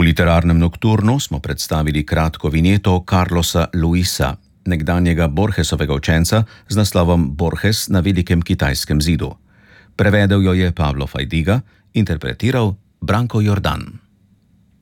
literarnem nokturnu smo predstavili kratko vinjeto Carlosa Luisa, nekdanjega Borgesovega učenca z naslovom Borges na velikem kitajskem zidu. Prevedel jo je Pablo Fajdiga, interpretiral Branko Jordan.